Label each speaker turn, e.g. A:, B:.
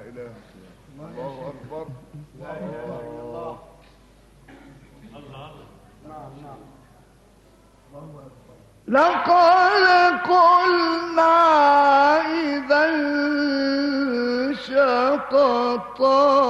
A: إله إلا الله. الله أكبر.
B: لا إله إلا الله. الله. نعم نعم. الله أكبر.
C: لقد قلنا إذا انشقت